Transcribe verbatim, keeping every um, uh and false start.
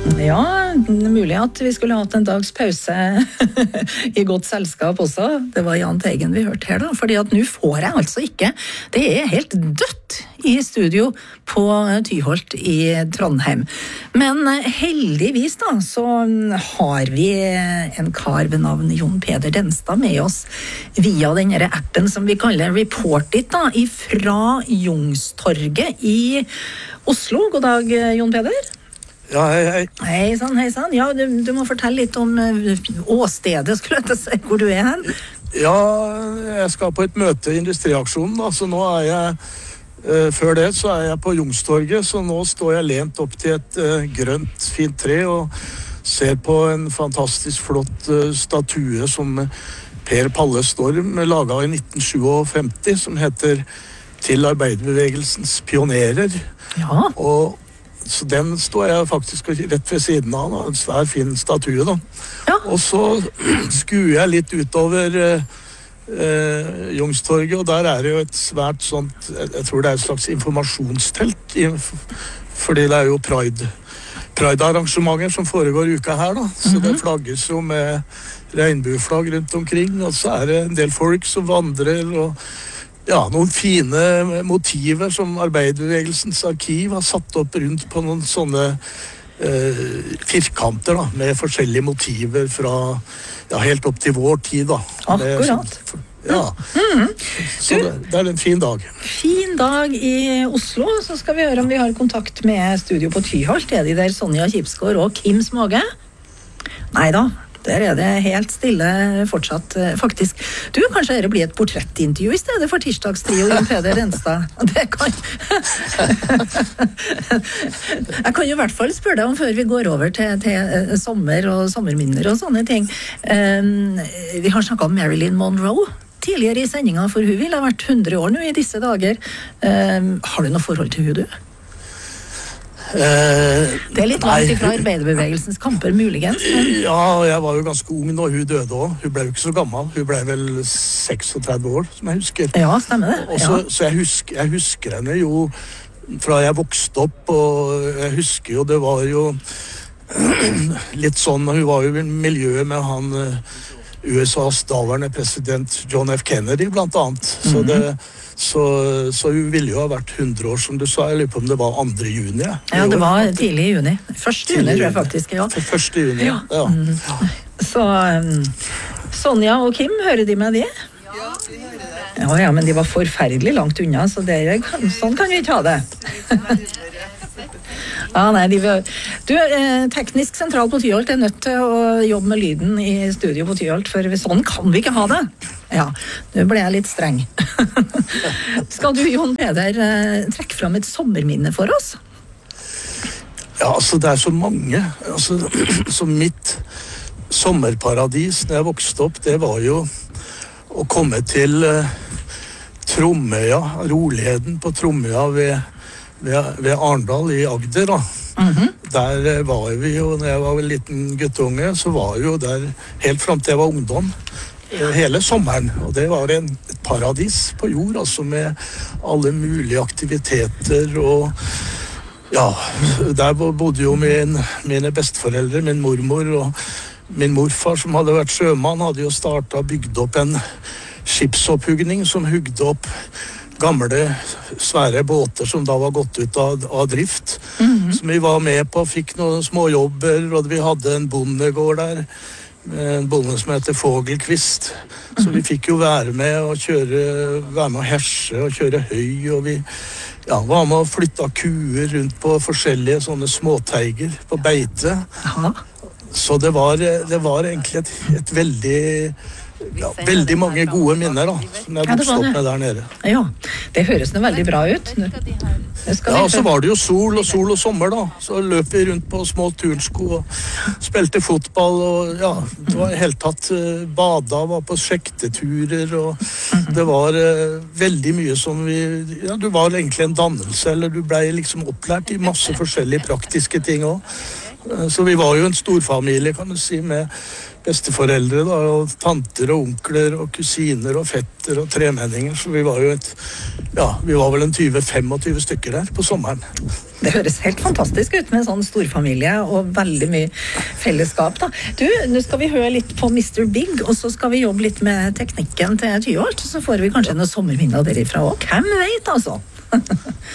Ja, mulig at vi skulle hatt en dags pause i godt selskap også. Det var Jahn Teigen vi hørte her da, fordi at nå får jeg altså ikke. Det er helt dødt i studio på Tyholt i Trondheim. Men heldigvis da, så har vi en kar ved navn Jon Peder Denstad med oss via denne appen som vi kaller Report It da, ifra Youngstorget i Oslo. God dag, Jon Peder. Ja, hei, hei. Hei sann, hei sann. Ja, du, du må fortelle litt om uh, åstedet, skulle jeg til å si, hvor du er hen. Ja, jeg skal på et møte i Industriaksjonen, da, så nå er jeg, uh, før det så er jeg på Youngstorget, så nå står jeg lent opp til et uh, grønt, fint tre og ser på en fantastisk flott uh, statue som Per Palle Storm laget i nitten femtisju, som heter Til arbeiderbevegelsens pionerer. Ja. Og så den står jeg faktisk rett ved siden av, da. En svær fin statue da. Ja. Og så skuer jeg litt utover eh, Youngstorget, og der er det jo et svært sånt, jeg tror det er et slags informasjonstelt, fordi det er jo pride, pride-arrangementer som foregår uka her da. Så det flagges jo med regnbueflagg rundt omkring, og så er det en del folk som vandrer, og ja, noen fine motiver som Arbeiderbevegelsens arkiv har satt opp rundt på noen sånne eh, firkanter da, med forskjellige motiver fra ja, helt opp til vår tid da. Akkurat. Det, ja, mm-hmm. Så det, det er en fin dag. Fin dag i Oslo, så skal vi høre om vi har kontakt med studio på Tyholt. Er de der Sonja Kipsgaard og Kim Småge? Neida. Der er det helt stille fortsatt, faktisk. Du, kanskje det blir et portrettintervju i stedet for tirsdagstrio Jon Peder Denstad. Det kan... Jeg kan jo i hvert fall spørre deg om før vi går over til, til sommer og sommerminner og sånne ting. Um, vi har snakket om Marilyn Monroe tidligere i sendingen, for hun ville ha vært hundre år nå i disse dager. Um, har du noe forhold til hun, du? Eh, det er litt langt ifra arbeiderbevegelsens kamper, muligens. Men... Ja, jeg var jo ganske ung når hun døde også. Hun ble jo ikke så gammel. Hun ble vel seksogtretti år, som jeg husker. Ja, stemmer det. Og så, ja. så jeg, husker, jeg husker henne jo fra jeg vokste opp, og jeg husker jo, det var jo litt sånn, hun var jo i miljøet med han U S A's daværende president John F. Kennedy, blant annet. Så det Så, så hun ville jo ha vært hundre år, som du sa. Jeg lurer på om det var andre juni. Ja, ja det var tidlig i juni. Første juni, tror jeg faktisk. Ja. Første juni, ja. ja. Mm. Så um, Sonja og Kim, hører de med det? Ja, vi hører det. Ja, ja, men de var forferdelig langt unna, så det, sånn kan vi ikke ha det. Ja, nei, de vil... Du, eh, teknisk sentral på Tyholt er nødt til å jobbe med lyden i studio på Tyholt, for sånn kan vi ikke ha det. Ja, nå ble jeg litt streng. Skal du, Jon Peder, eh, trekke fram et sommerminne for oss? Ja, altså det er så mange. Altså, så mitt sommerparadis når jeg vokste opp, det var jo å komme til eh, Tromøya, roligheten på Tromøya ved Ved, ved Arendal i Agder da. Mm-hmm. Der var vi jo, når jeg var en liten guttunge, så var vi jo der helt frem til jeg var ungdom, hele sommeren. Og det var en, et paradis på jord, altså med alle mulige aktiviteter. Og ja, der bodde jo min, mine besteforeldre, min mormor og min morfar, som hadde vært sjømann, hadde jo startet og bygd opp en skipsopphugning som hugde opp gamle, svære båter som da var gått ut av, av drift. Mm-hmm. Som vi var med på, fikk noen små jobber, og vi hadde en bondegård der, en bonde som heter Fogelqvist. Mm-hmm. Så vi fikk jo være med og kjøre, være med å herse og kjøre høy, og vi ja, var med å flytte kuer rundt på forskjellige sånne småteiger på beite. Aha. Så det var, det var egentlig et, et veldig... Ja, veldig mange gode minner da, som jeg vokste opp med der nede. Ja, det høres nå veldig bra ut. Ja, og så var det jo sol og sol og sommer da. Så løp vi rundt på små turnsko og spilte fotball og ja, det var helt tatt bada, var på sjekteturer og det var uh, veldig mye som vi, ja, du var egentlig en dannelse, eller du ble liksom opplært i masse forskjellige praktiske ting også. Så vi var jo en storfamilie, kan du si, med besteforeldre da, og tanter og onkler og kusiner og fetter og tremenninger, så vi var jo et, ja, vi var vel en tjue femogtyve stykker der på sommeren. Det høres helt fantastisk ut med en sånn storfamilie og veldig mye fellesskap da. Du, nå skal vi høre litt på mister Big, og så skal vi jobbe litt med teknikken til Tyholt, så får vi kanskje noen sommerminner derifra også. Hvem vet altså?